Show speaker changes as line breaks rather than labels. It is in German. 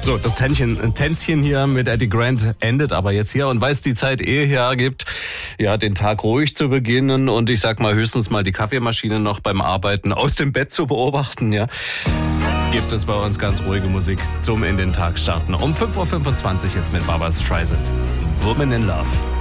So, das Tänzchen hier mit Eddie Grant endet aber jetzt hier. Und weil es die Zeit hergibt, ja, den Tag ruhig zu beginnen und ich sag mal höchstens mal die Kaffeemaschine noch beim Arbeiten aus dem Bett zu beobachten, ja, gibt es bei uns ganz ruhige Musik zum in den Tag starten. Um 5.25 Uhr jetzt mit Barbra Streisand. Woman in Love.